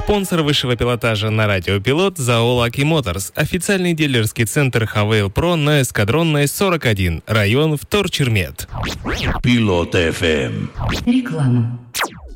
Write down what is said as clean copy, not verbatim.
Спонсор высшего пилотажа на радиопилот ЗАО Lucky Motors. Официальный дилерский центр Хавейл Про на Эскадронной 41. Район Вторчермет. Пилот FM. Реклама.